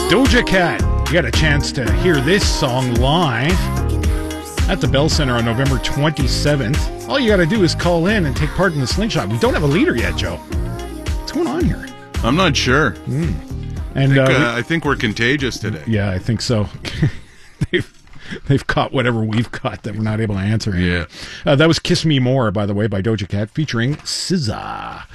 Doja Cat. You got a chance to hear this song live at the Bell Center on November 27th. All you got to do is call in and take part in the slingshot. We don't have a leader yet, Joe. What's going on here? I'm not sure. And I think we're contagious today. Yeah, I think so. They've caught whatever we've caught that we're not able to answer. Yeah. That was Kiss Me More, by the way, by Doja Cat, featuring SZA.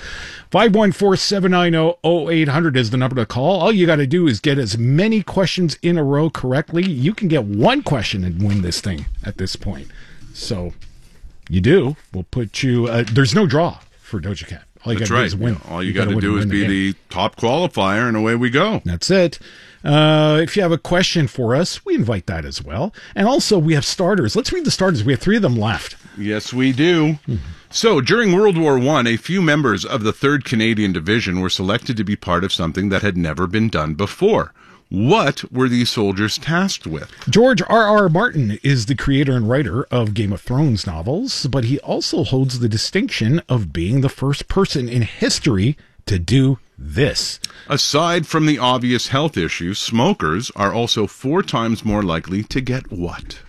514-790-0800 is the number to call. All you got to do is get as many questions in a row correctly. You can get one question and win this thing at this point. So you do. We'll put you... there's no draw for Doja Cat. All you got to do is win. All you got to do is be the top qualifier, and away we go. That's it. If you have a question for us, we invite that as well. And also, we have starters. Let's read the starters. We have 3 of them left. Yes, we do. So, during World War I, a few members of the 3rd Canadian Division were selected to be part of something that had never been done before. What were these soldiers tasked with? George R.R. Martin is the creator and writer of Game of Thrones novels, but he also holds the distinction of being the first person in history to do this. Aside from the obvious health issues, smokers are also 4 times more likely to get what?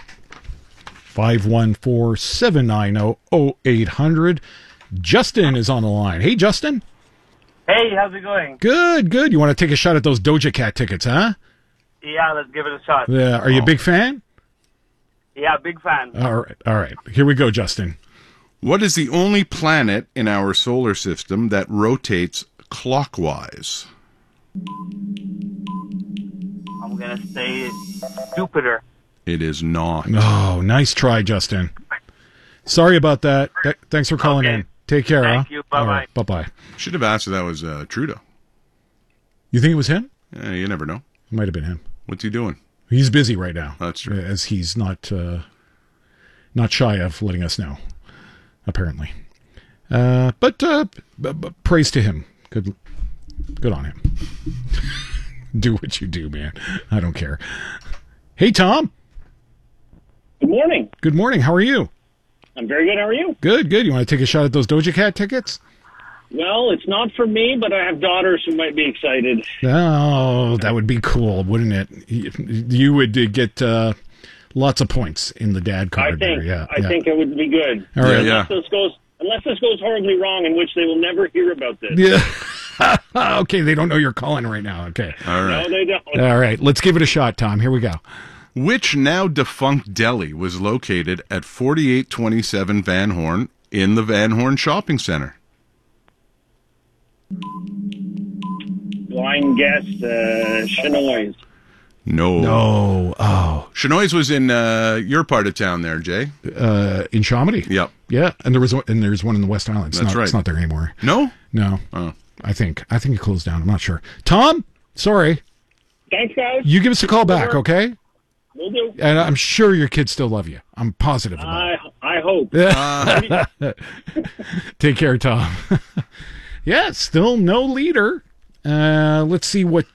514-790-0800. Justin is on the line. Hey, Justin. Hey, how's it going? Good, good. You want to take a shot at those Doja Cat tickets, huh? Yeah, let's give it a shot. Yeah. Are you a big fan? Yeah, big fan. All right. Here we go, Justin. What is the only planet in our solar system that rotates clockwise? I'm going to say Jupiter. It is not. Oh, nice try, Justin. Sorry about that. Thanks for calling in. Take care, Thank you. Bye-bye. Right, bye-bye. Should have asked if that was Trudeau. You think it was him? You never know. It might have been him. What's he doing? He's busy right now. That's true. As he's not shy of letting us know, apparently. But praise to him. Good on him. Do what you do, man. I don't care. Hey, Tom. Good morning. Good morning. How are you? I'm very good. How are you? Good. You want to take a shot at those Doja Cat tickets? Well, it's not for me, but I have daughters who might be excited. Oh, that would be cool, wouldn't it? You would get lots of points in the dad card. I think it would be good. All right. Unless this goes horribly wrong, in which they will never hear about this. Yeah. Okay, they don't know you're calling right now. Okay. All right. No, they don't. All right, let's give it a shot, Tom. Here we go. Which now defunct deli was located at 4827 Van Horn in the Van Horn Shopping Center? Blind guess, Chinoise. No. Oh. Chinoise was in your part of town there, Jay. In Chamonix? Yep. Yeah, and there's one in the West Island. That's right. It's not there anymore. No? No. Oh. I think it closed down. I'm not sure. Tom, sorry. Thanks, guys. You give us a call back, okay? Will do. And I'm sure your kids still love you. I'm positive of that. I hope. Take care, Tom. Yeah, still no leader. Let's see what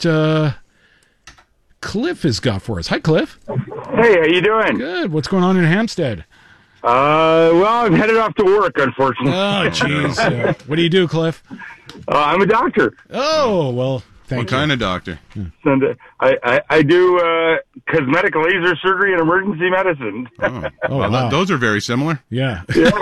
Cliff has got for us. Hi, Cliff. Hey, how you doing? Good. What's going on in Hampstead? Well, I'm headed off to work, unfortunately. Oh, jeez. What do you do, Cliff? I'm a doctor. Oh, well, thank you. What kind of doctor? And I do cosmetic laser surgery and emergency medicine. Oh, Well, wow. those are very similar. Yeah.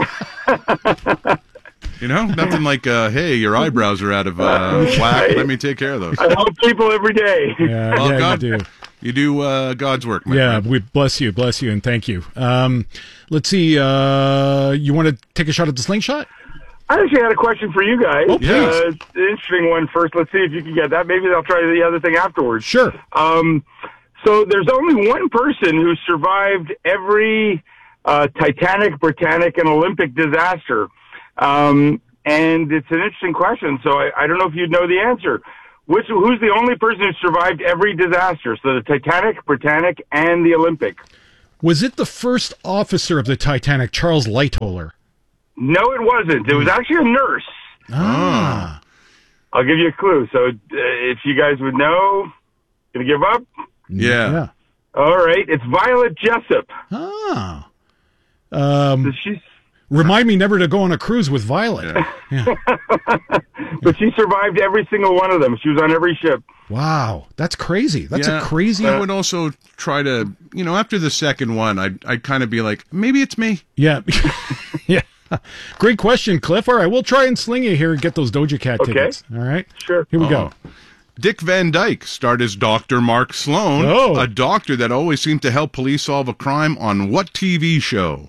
You know, nothing like, hey, your eyebrows are out of whack. Let me take care of those. I help people every day. Yeah, Well, yeah, God, you do. You do God's work, my Yeah, friend. we bless you, and thank you. Let's see. You want to take a shot at the slingshot? I actually had a question for you guys. Oh, please. It's an interesting one first. Let's see if you can get that. Maybe I'll try the other thing afterwards. Sure. So there's only one person who survived every Titanic, Britannic, and Olympic disaster. And it's an interesting question, so I don't know if you'd know the answer. Who's the only person who survived every disaster? So the Titanic, Britannic, and the Olympic. Was it the first officer of the Titanic, Charles Lightoller? No, it wasn't. It was actually a nurse. Ah. I'll give you a clue. So if you guys would know, gonna give up? Yeah. All right. It's Violet Jessup. Ah. So she's Remind me never to go on a cruise with Violet. Yeah. But she survived every single one of them. She was on every ship. Wow, that's crazy. That's a crazy. I would also try to, after the second one, I'd kind of be like, maybe it's me. Yeah. Yeah. Great question, Cliff. All right, we'll try and sling you here and get those Doja Cat tickets. All right? Sure. Here we go. Dick Van Dyke starred as Dr. Mark Sloan, a doctor that always seemed to help police solve a crime on what TV show?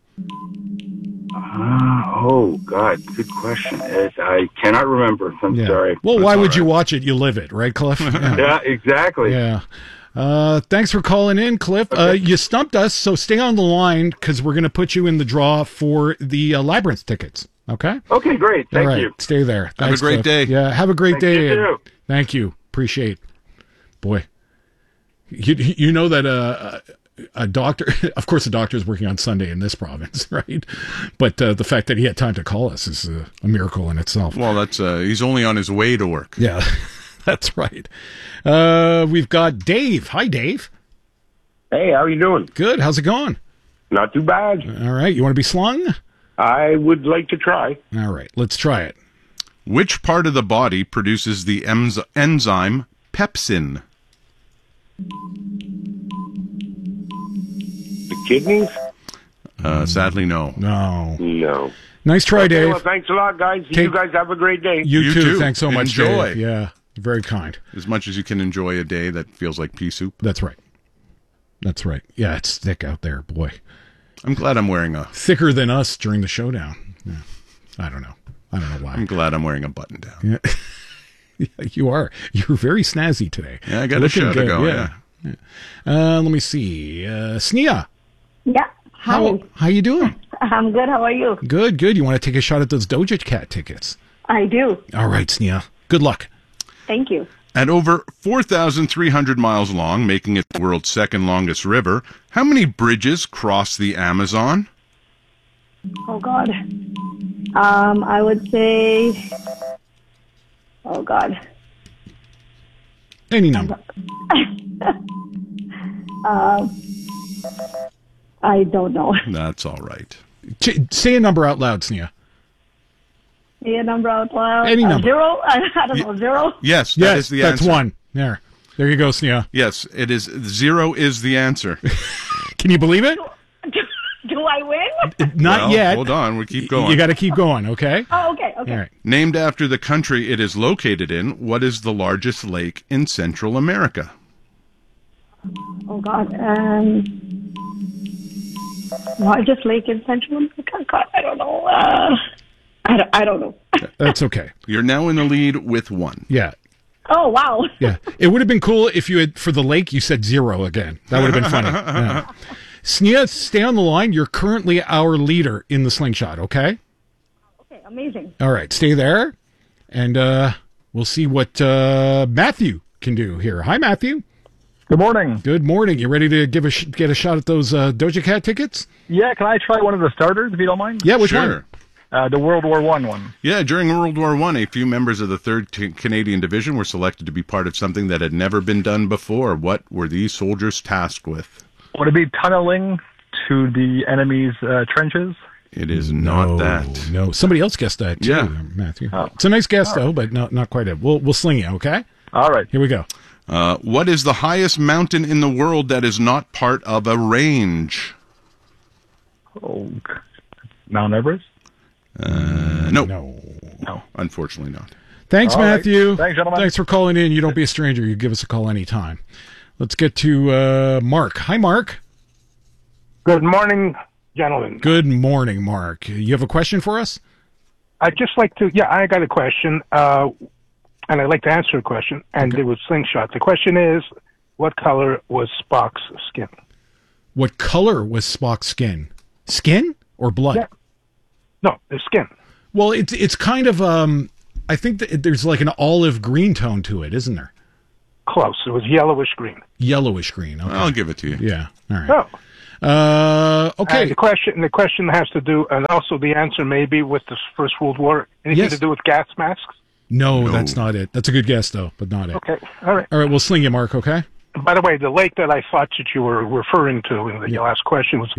Oh, God. Good question. I cannot remember. I'm sorry. Well, why would you watch it? You live it, right, Cliff? Yeah, Yeah, exactly. Yeah. Thanks for calling in, Cliff. Okay. You stumped us, so stay on the line because we're going to put you in the draw for the Labyrinth tickets. Okay? Okay, great. Thank All right, you. stay there. Have a great day. Yeah, have a great Thank day. you, too. Thank you. Appreciate. Boy, you know that a doctor, of course, a doctor is working on Sunday in this province, right? But the fact that he had time to call us is a miracle in itself. Well, that's he's only on his way to work. Yeah, that's right. We've got Dave. Hi, Dave. Hey, how you doing? Good. How's it going? Not too bad. All right. You want to be slung? I would like to try. All right. Let's try it. Which part of the body produces the enzyme pepsin? The kidneys? Sadly, no. No. No. Nice try, Okay, Dave. well, thanks a lot, guys. Okay. You guys have a great day. You too. Thanks so much, Enjoy. Dave. Yeah. Very kind. As much as you can enjoy a day that feels like pea soup. That's right. That's right. Yeah, it's thick out there, boy. I'm glad I'm wearing Thicker than us during the showdown. Yeah. I don't know why. I'm glad I'm wearing a button down. Yeah. Yeah, you are. You're very snazzy today. Yeah, I got a Looking show to good, go. yeah. Let me see. Sneha, Yeah. Hi. how you doing? I'm good. How are you? Good. You want to take a shot at those Doja Cat tickets? I do. All right, Sneha. Good luck. Thank you. At over 4,300 miles long, making it the world's second longest river, how many bridges cross the Amazon? Oh God. I would say. Oh God. Any number. I don't know. That's all right. Say a number out loud, Sneha. Say a number out loud. Any number. 0? I don't know. 0? Yes, that Yes, is the that's answer. one. There you go, Sneha. Yes, it is. 0 is the answer. Can you believe it? Do I win? Not Well, yet. Hold on, we keep going. You got to keep going, okay? Oh, okay. All right. Named after the country it is located in, what is the largest lake in Central America? Oh God. Largest lake in Central America. God, I don't know. I don't know. That's okay. You're now in the lead with 1. Yeah. Oh wow. Yeah. It would have been cool if you had, for the lake, you said 0 again. That would have been funny. Yeah. Sneha, stay on the line. You're currently our leader in the slingshot, okay? Okay. Amazing. All right. Stay there. And we'll see what Matthew can do here. Hi, Matthew. Good morning. Good morning. You ready to get a shot at those Doja Cat tickets? Yeah, can I try one of the starters, if you don't mind? Yeah, which Sure. one? The World War I one. Yeah, during World War I, a few members of the 3rd Canadian Division were selected to be part of something that had never been done before. What were these soldiers tasked with? Would it be tunneling to the enemy's trenches? It is not that. No, somebody else guessed that too, Yeah. Matthew. Oh. It's a nice guess though, but not quite it. We'll sling you, okay? All right. Here we go. What is the highest mountain in the world that is not part of a range? Oh, Mount Everest? No. No. Unfortunately not. Thanks, All right. Matthew. Thanks, gentlemen. Thanks for calling in. You don't be a stranger. You give us a call anytime. Let's get to Mark. Hi, Mark. Good morning, gentlemen. Good morning, Mark. You have a question for us? I'd just like to, I got a question, and I'd like to answer a question, and it was Slingshot. The question is, what color was Spock's skin? What color was Spock's skin? Skin or blood? Yeah. No, the skin. Well, it's kind of, I think that there's like an olive green tone to it, isn't there? Close. It was yellowish green. Yellowish green. Okay. I'll give it to you. Yeah. All right. Oh. Okay. The question has to do, and also the answer may be with the First World War. Anything Yes. to do with gas masks? No, that's not it. That's a good guess, though, but not it. Okay. All right. All right, we'll sling you, Mark, okay? By the way, the lake that I thought that you were referring to in the last question was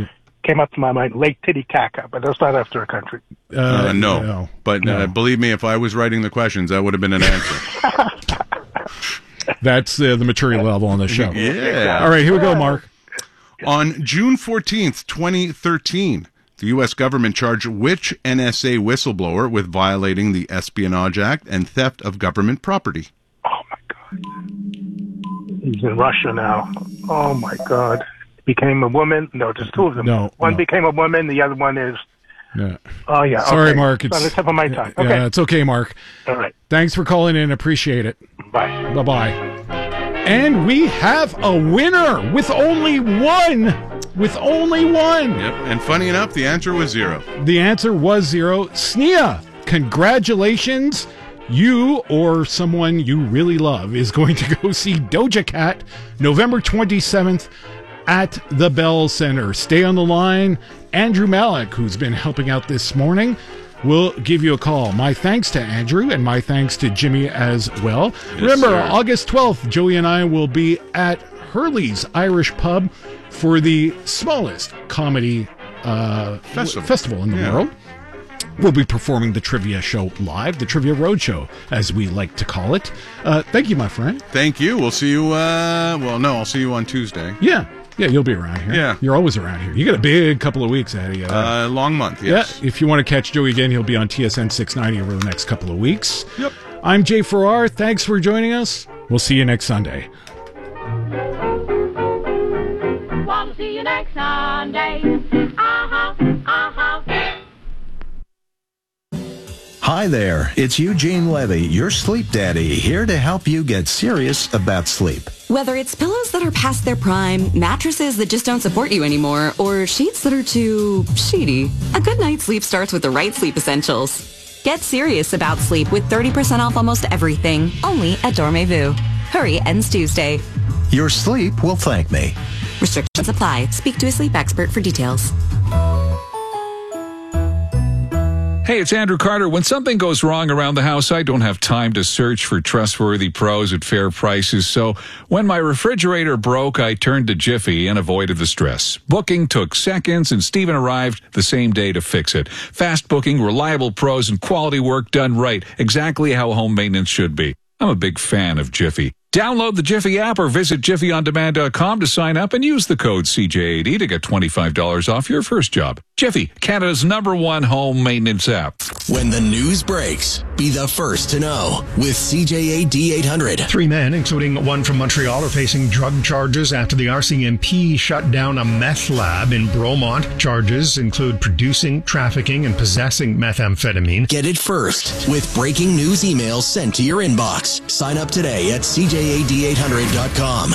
came up to my mind Lake Titicaca, but that's not after a country. No. But believe me, if I was writing the questions, that would have been an answer. That's the maturity level on the show. Yeah. All right, here we go, Mark. On June 14th, 2013, the U.S. government charged which NSA whistleblower with violating the Espionage Act and theft of government property? Oh, my God. He's in Russia now. Oh, my God. Became a woman. No, there's two of them. One became a woman. The other one is... Yeah. Oh, yeah. Sorry, okay. Mark. It's on the tip of my tongue. Okay. Yeah, it's okay, Mark. All right. Thanks for calling in. Appreciate it. Bye. Bye-bye. And we have a winner with only one. With only one. Yep. And funny enough, the answer was 0. The answer was 0. Sneha, congratulations. You or someone you really love is going to go see Doja Cat November 27th at the Bell Center. Stay on the line. Andrew Malik, who's been helping out this morning, will give you a call. My thanks to Andrew and my thanks to Jimmy as well. Yes, Remember, sir. August 12th, Joey and I will be at Hurley's Irish Pub for the smallest comedy festival in the world. We'll be performing the trivia show live, the Trivia Roadshow, as we like to call it. Thank you, my friend. Thank you. We'll see you, I'll see you on Tuesday. Yeah, you'll be around here. Yeah. You're always around here. You got a big couple of weeks ahead of you. Long month, yes. Yeah, if you want to catch Joey again, he'll be on TSN 690 over the next couple of weeks. Yep. I'm Jay Farrar. Thanks for joining us. We'll see you next Sunday. Want to see you next Sunday. Hi there, it's Eugene Levy, your sleep daddy, here to help you get serious about sleep. Whether it's pillows that are past their prime, mattresses that just don't support you anymore, or sheets that are too sheety, a good night's sleep starts with the right sleep essentials. Get serious about sleep with 30% off almost everything, only at Dormez-vous. Hurry, ends Tuesday. Your sleep will thank me. Restrictions apply. Speak to a sleep expert for details. Hey, it's Andrew Carter. When something goes wrong around the house, I don't have time to search for trustworthy pros at fair prices. So when my refrigerator broke, I turned to Jiffy and avoided the stress. Booking took seconds, and Steven arrived the same day to fix it. Fast booking, reliable pros, and quality work done right. Exactly how home maintenance should be. I'm a big fan of Jiffy. Download the Jiffy app or visit jiffyondemand.com to sign up and use the code CJ80 to get $25 off your first job. Jiffy, Canada's #1 home maintenance app. When the news breaks, be the first to know with CJAD 800. 3 men, including one from Montreal, are facing drug charges after the RCMP shut down a meth lab in Bromont. Charges include producing, trafficking, and possessing methamphetamine. Get it first with breaking news emails sent to your inbox. Sign up today at CJAD800.com.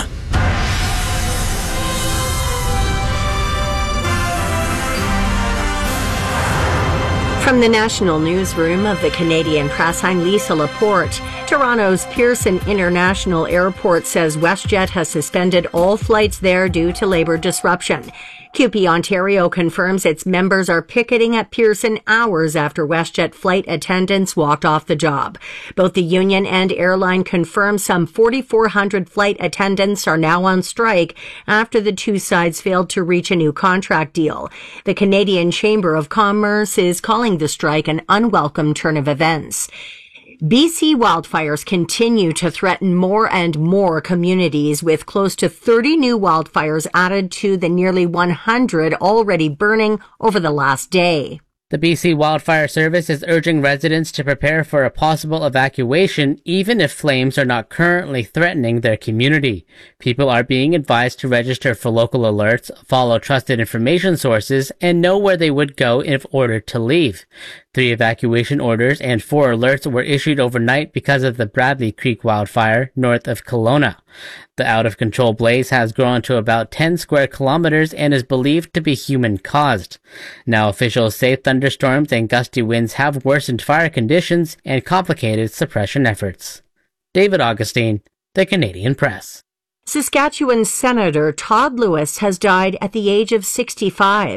From the National Newsroom of the Canadian Press, I'm Lisa Laporte. Toronto's Pearson International Airport says WestJet has suspended all flights there due to labor disruption. CUPE Ontario confirms its members are picketing at Pearson hours after WestJet flight attendants walked off the job. Both the union and airline confirm some 4,400 flight attendants are now on strike after the two sides failed to reach a new contract deal. The Canadian Chamber of Commerce is calling the strike an unwelcome turn of events. BC wildfires continue to threaten more and more communities, with close to 30 new wildfires added to the nearly 100 already burning over the last day. The BC Wildfire Service is urging residents to prepare for a possible evacuation even if flames are not currently threatening their community. People are being advised to register for local alerts, follow trusted information sources, and know where they would go if ordered to leave. 3 evacuation orders and 4 alerts were issued overnight because of the Bradley Creek wildfire north of Kelowna. The out-of-control blaze has grown to about 10 square kilometers and is believed to be human-caused. Now officials say thunderstorms and gusty winds have worsened fire conditions and complicated suppression efforts. David Augustine, The Canadian Press. Saskatchewan Senator Todd Lewis has died at the age of 65.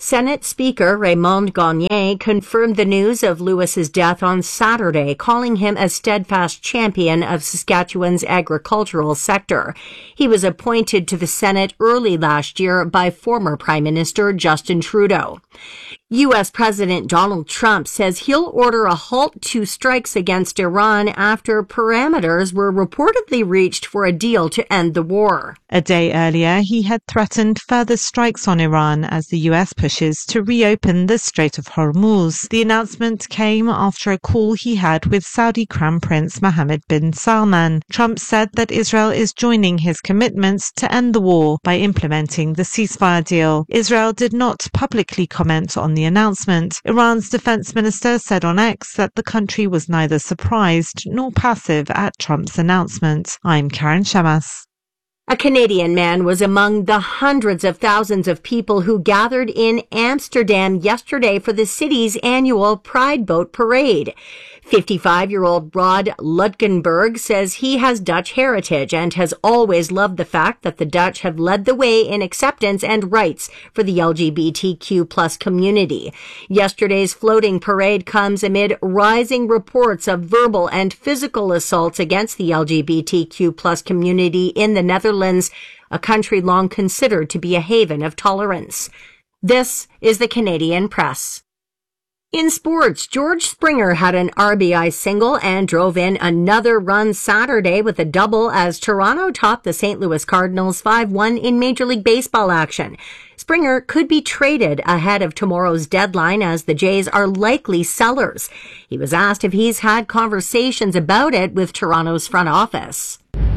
Senate Speaker Raymond Gagne confirmed the news of Lewis's death on Saturday, calling him a steadfast champion of Saskatchewan's agricultural sector. He was appointed to the Senate early last year by former Prime Minister Justin Trudeau. U.S. President Donald Trump says he'll order a halt to strikes against Iran after parameters were reportedly reached for a deal to end the war. A day earlier, he had threatened further strikes on Iran as the U.S. pushes to reopen the Strait of Hormuz. The announcement came after a call he had with Saudi Crown Prince Mohammed bin Salman. Trump said that Israel is joining his commitments to end the war by implementing the ceasefire deal. Israel did not publicly comment on the announcement. Iran's defense minister said on X that the country was neither surprised nor passive at Trump's announcement. I'm Karen Shamas. A Canadian man was among the hundreds of thousands of people who gathered in Amsterdam yesterday for the city's annual Pride Boat Parade. 55-year-old Rod Lutgenberg says he has Dutch heritage and has always loved the fact that the Dutch have led the way in acceptance and rights for the LGBTQ+ community. Yesterday's floating parade comes amid rising reports of verbal and physical assaults against the LGBTQ+ community in the Netherlands, a country long considered to be a haven of tolerance. This is the Canadian Press. In sports, George Springer had an RBI single and drove in another run Saturday with a double as Toronto topped the St. Louis Cardinals 5-1 in Major League Baseball action. Springer could be traded ahead of tomorrow's deadline as the Jays are likely sellers. He was asked if he's had conversations about it with Toronto's front office.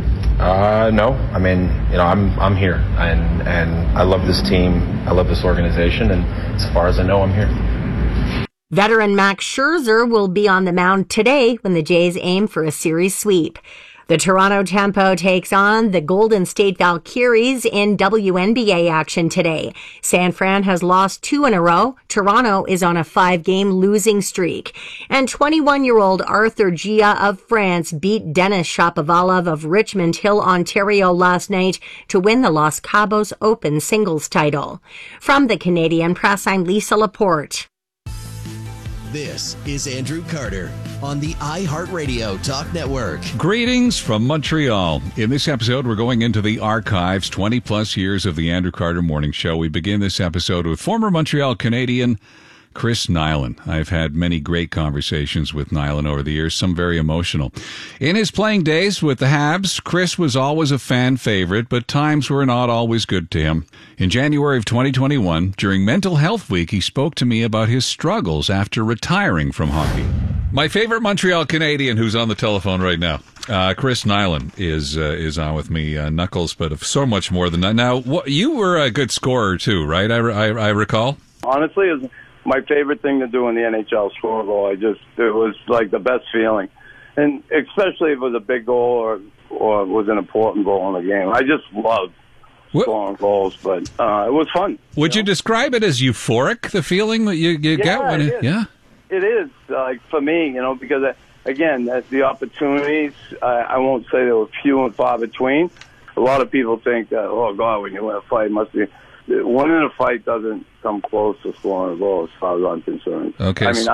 No. I mean, I'm here and I love this team. I love this organization. And as far as I know, I'm here. Veteran Max Scherzer will be on the mound today when the Jays aim for a series sweep. The Toronto Tempo takes on the Golden State Valkyries in WNBA action today. San Fran has lost 2 in a row. Toronto is on a 5-game losing streak. And 21-year-old Arthur Gia of France beat Denis Shapovalov of Richmond Hill, Ontario last night to win the Los Cabos Open singles title. From the Canadian Press, I'm Lisa Laporte. This is Andrew Carter on the iHeartRadio Talk Network. Greetings from Montreal. In this episode, we're going into the archives, 20-plus years of the Andrew Carter Morning Show. We begin this episode with former Montreal Canadian Chris Nilan. I've had many great conversations with Nilan over the years, some very emotional. In his playing days with the Habs, Chris was always a fan favorite, but times were not always good to him. In January of 2021, during Mental Health Week, he spoke to me about his struggles after retiring from hockey. My favorite Montreal Canadian who's on the telephone right now, Chris Nilan, is on with me. Knuckles, but of so much more than that. Now, you were a good scorer too, right? I recall. Honestly, it was my favorite thing to do in the NHL, score a goal. It was like the best feeling. And especially if it was a big goal or it was an important goal in the game. I just loved scoring goals, but it was fun. Would you describe it as euphoric, the feeling that you get when it? Yeah, it is. Like for me, because again, the opportunities. I won't say they were few and far between. A lot of people think that, oh God, when you win a fight, it must be. Winning a fight doesn't come close to scoring a goal, as far as I'm concerned. Okay. I mean,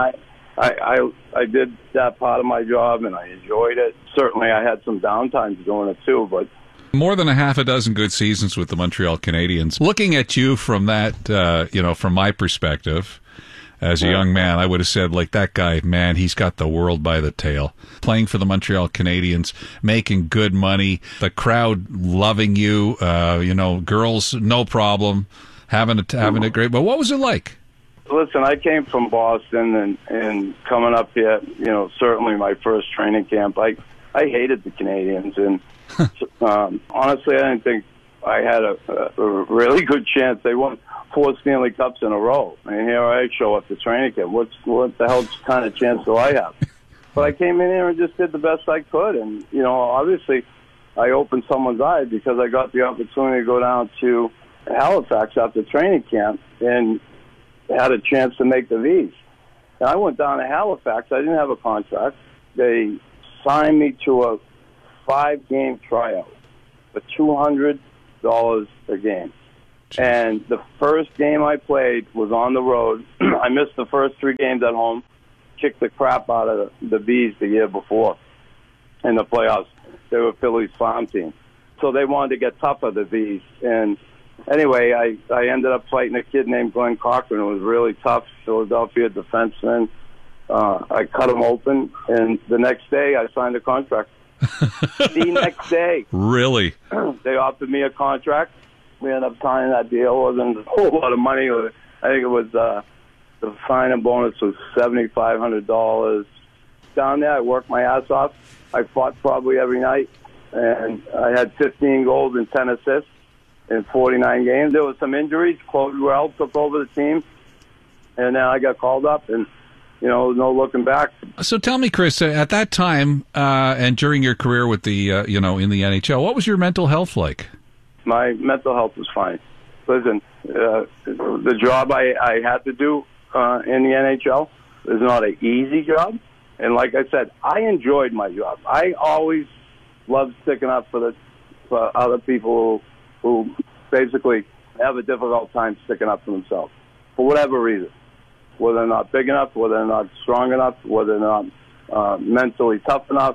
I did that part of my job, and I enjoyed it. Certainly, I had some downtimes doing it too, but more than a half a dozen good seasons with the Montreal Canadiens. Looking at you from that, from my perspective, as a young man, I would have said, like, that guy, man, he's got the world by the tail. Playing for the Montreal Canadiens, making good money, the crowd loving you, girls, no problem, having it great. But what was it like? Listen, I came from Boston, and coming up here, certainly my first training camp, I hated the Canadiens, and honestly, I didn't think I had a really good chance. They won 4 Stanley Cups in a row, and here I show up to training camp. What the hell kind of chance do I have? But I came in here and just did the best I could, and obviously, I opened someone's eyes because I got the opportunity to go down to Halifax after training camp and had a chance to make the V's. And I went down to Halifax. I didn't have a contract. They signed me to a 5-game tryout for $200 a game. And the first game I played was on the road. I missed the first 3 games at home, kicked the crap out of the Bees the year before in the playoffs. They were Philly's farm team. So they wanted to get tougher, the Bees. And anyway, I ended up fighting a kid named Glenn Cochran, who was really tough, Philadelphia defenseman. I cut him open, and the next day I signed a contract. The next day. Really? They offered me a contract. We ended up signing that deal. It wasn't a whole lot of money. I think it was the signing bonus was $7,500. Down there, I worked my ass off. I fought probably every night, and I had 15 goals and 10 assists in 49 games. There was some injuries. Claude Ruel took over the team, and then I got called up, and no looking back. So tell me, Chris, at that time and during your career with the in the NHL, what was your mental health like? My mental health was fine. Listen, the job I had to do in the NHL is not an easy job. And like I said, I enjoyed my job. I always loved sticking up for other people who basically have a difficult time sticking up for themselves for whatever reason. Whether they're not big enough, whether they're not strong enough, whether they're not mentally tough enough,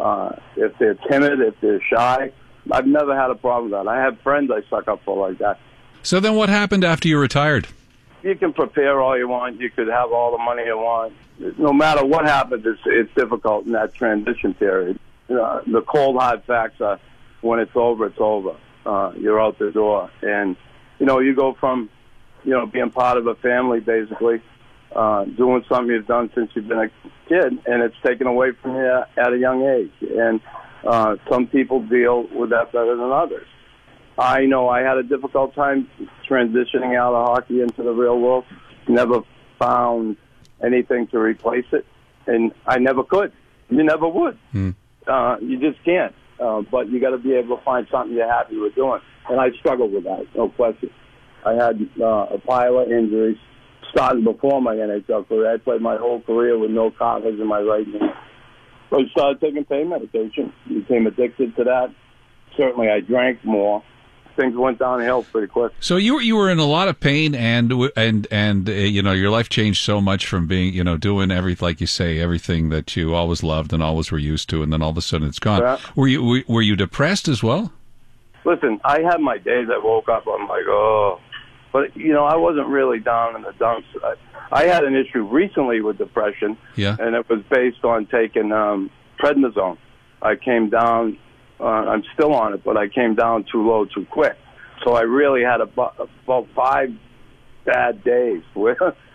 if they're timid, if they're shy. I've never had a problem with that. I have friends I suck up for like that. So then what happened after you retired? You can prepare all you want. You could have all the money you want. No matter what happens, it's difficult in that transition period. The cold, hard facts are when it's over, it's over. You're out the door. And, you go from, being part of a family, basically, doing something you've done since you've been a kid, and it's taken away from you at a young age. And some people deal with that better than others. I know I had a difficult time transitioning out of hockey into the real world. Never found anything to replace it, and I never could. You never would. You just can't. But you got to be able to find something you're happy with doing. And I struggled with that, no question. I had a pile of injuries starting before my NHL career. I played my whole career with no confidence in my right knee. So I started taking pain medication. Became addicted to that. Certainly, I drank more. Things went downhill pretty quick. So you were in a lot of pain, and your life changed so much from being doing everything, like you say, everything that you always loved and always were used to, and then all of a sudden it's gone. Yeah. Were you depressed as well? Listen, I had my days I woke up, I'm like, oh. But, I wasn't really down in the dumps. I had an issue recently with depression, and it was based on taking prednisone. I came down, I'm still on it, but I came down too low too quick. So I really had about 5 bad days where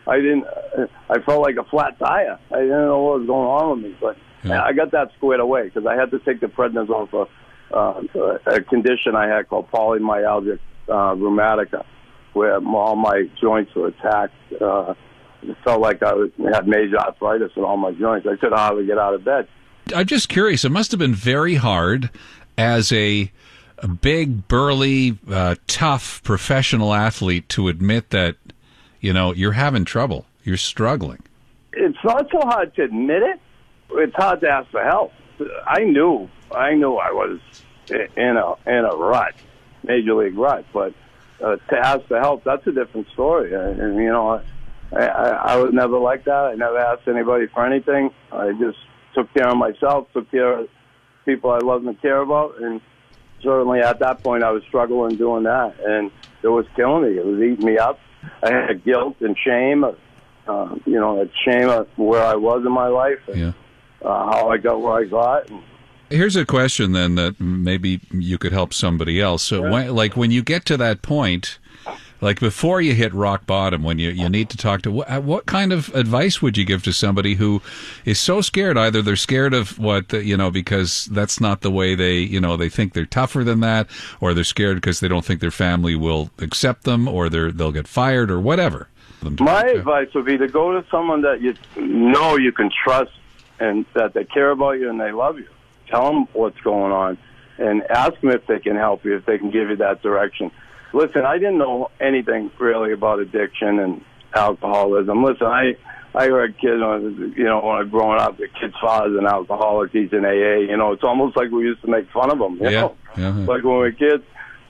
I felt like a flat tire. I didn't know what was going on with me, but I got that squared away because I had to take the prednisone for a condition I had called polymyalgia rheumatica, where all my joints were attacked. It felt like I had major arthritis in all my joints. I could hardly get out of bed. I'm just curious. It must have been very hard as a big, burly, tough professional athlete to admit that, you're having trouble. You're struggling. It's not so hard to admit it. It's hard to ask for help. I knew I was in a rut, major league rut, but to ask for help, that's a different story. And I was never like that. I never asked anybody for anything. I just took care of myself, took care of people I loved and care about, and certainly at that point I was struggling doing that, and it was killing me. It was eating me up. I had guilt and shame, a shame of where I was in my life, and how I got where I got. Here's a question then that maybe you could help somebody else. So when you get to that point, like before you hit rock bottom, when you need to talk to, what kind of advice would you give to somebody who is so scared? Either they're scared of because that's not the way they think they're tougher than that, or they're scared because they don't think their family will accept them, or they'll get fired, or whatever. My advice would be to go to someone that you can trust and that they care about you and they love you. Tell them what's going on and ask them if they can help you, if they can give you that direction. Listen, I didn't know anything really about addiction and alcoholism. Listen, I heard kids, when I was growing up, the kid's father's an alcoholic, he's in AA. It's almost like we used to make fun of them. You know? Like when we were kids.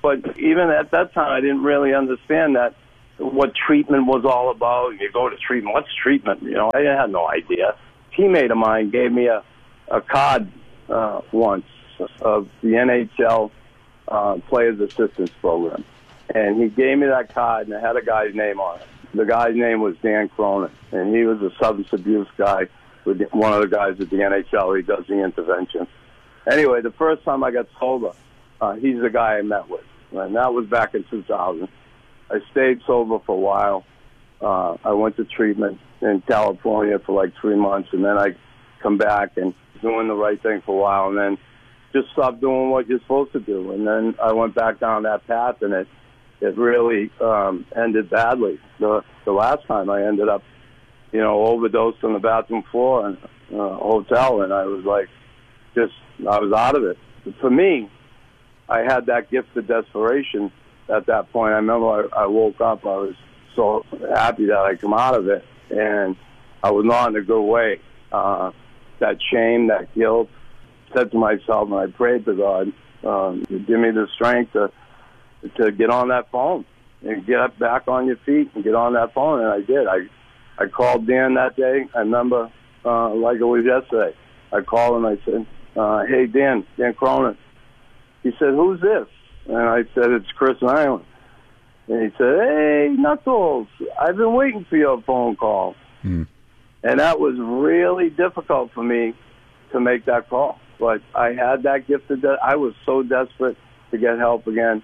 But even at that time, I didn't really understand that what treatment was all about. You go to treatment. What's treatment? I had no idea. A teammate of mine gave me a card once of the NHL Players Assistance Program. And he gave me that card, and it had a guy's name on it. The guy's name was Dan Cronin, and he was a substance abuse guy with one of the guys at the NHL. He does the intervention. Anyway, the first time I got sober, he's the guy I met with, and that was back in 2000. I stayed sober for a while. I went to treatment in California for like 3 months, and then I come back and doing the right thing for a while, and then just stopped doing what you're supposed to do. And then I went back down that path, and it really ended badly. The last time I ended up, overdosed on the bathroom floor in a hotel, and I was like, I was out of it. For me, I had that gift of desperation at that point. I remember I woke up, I was so happy that I come out of it, and I was not in a good way. That shame, that guilt, said to myself, and I prayed to God, give me the strength to get on that phone and get up back on your feet and get on that phone, and I did. I called Dan that day. I remember like it was yesterday. I called him. I said, hey, Dan Cronin. He said, who's this? And I said, it's Chris Nyland. And he said, hey, Knuckles, I've been waiting for your phone call. And that was really difficult for me to make that call. But I had that gift of I was so desperate to get help again.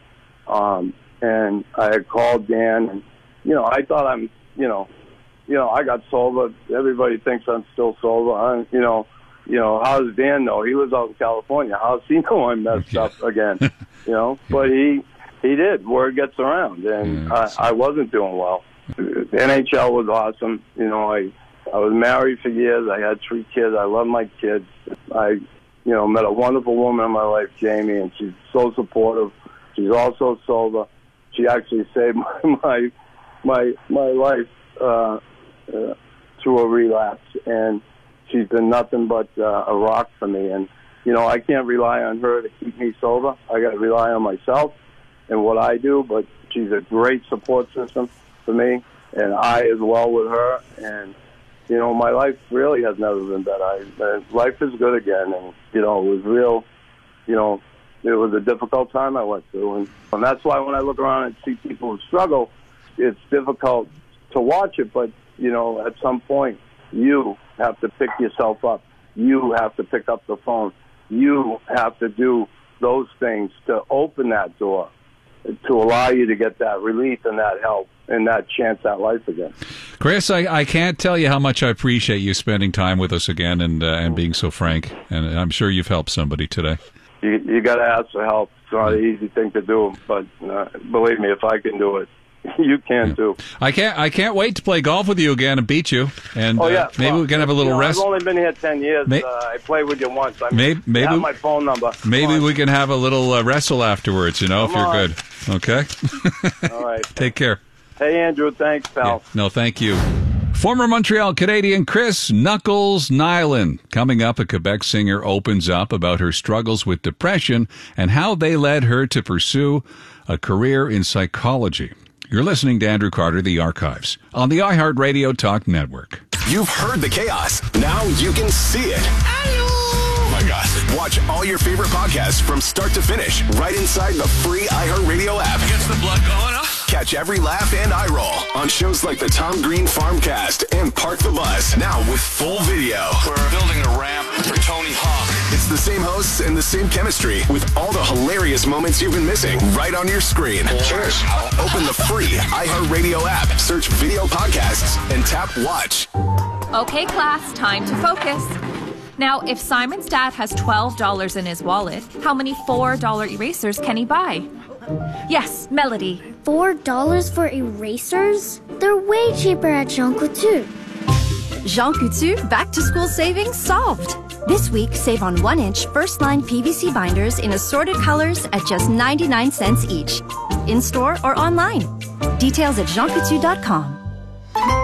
And I had called Dan, and, I thought I got sober. Everybody thinks I'm still sober. How's Dan know? He was out in California. How's he know I'm messed up again? But he did. Word gets around, and I wasn't doing well. The NHL was awesome. I was married for years. I had 3 kids. I love my kids. I met a wonderful woman in my life, Jamie, and she's so supportive. She's also sober. She actually saved my life through a relapse, and she's been nothing but a rock for me. And I can't rely on her to keep me sober. I got to rely on myself and what I do. But she's a great support system for me, and I as well with her. And my life really has never been better. Life is good again, and it was real. It was a difficult time I went through, and that's why when I look around and see people who struggle, it's difficult to watch it. But at some point, you have to pick yourself up. You have to pick up the phone. You have to do those things to open that door, to allow you to get that relief and that help and that chance at life again. Chris, I can't tell you how much I appreciate you spending time with us again and being so frank. And I'm sure you've helped somebody today. You got to ask for help. It's not an easy thing to do, but believe me, if I can do it, you can too. I can't wait to play golf with you again and beat you. And maybe we can have a little rest. I've only been here 10 years. I played with you once. Maybe you have my phone number. Maybe we can have a little wrestle afterwards. If you're good. Okay. All right. Take care. Hey, Andrew. Thanks, pal. Yeah. No, thank you. Former Montreal Canadian Chris Knuckles Nyland. Coming up, a Quebec singer opens up about her struggles with depression and how they led her to pursue a career in psychology. You're listening to Andrew Carter, The Archives, on the iHeartRadio Talk Network. You've heard the chaos. Now you can see it. Oh my God. Watch all your favorite podcasts from start to finish right inside the free iHeartRadio app. Gets the blood going, huh? Catch every laugh and eye roll on shows like the Tom Green Farmcast and Park the Bus, now with full video. We're building a ramp for Tony Hawk. It's the same hosts and the same chemistry with all the hilarious moments you've been missing right on your screen. Cheers. Open the free iHeartRadio app, search video podcasts, and tap watch. Okay, class, time to focus. Now, if Simon's dad has $12 in his wallet, how many $4 erasers can he buy? Yes, Melody. $4 for erasers? They're way cheaper at Jean Coutu. Jean Coutu back-to-school savings solved. This week, save on 1-inch first-line PVC binders in assorted colors at just 99 cents each. In-store or online. Details at jeancoutu.com.